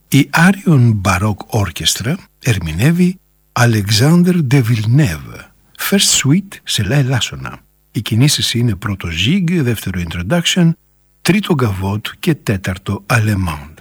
Η Arion Baroque Orchestra ερμηνεύει Alexandre de Villeneuve, First Suite σε λα ελάσσονα. Οι κινήσεις είναι πρώτο ζίγκ, δεύτερο introduction, τρίτο γκαβότ και τέταρτο αλεμάν.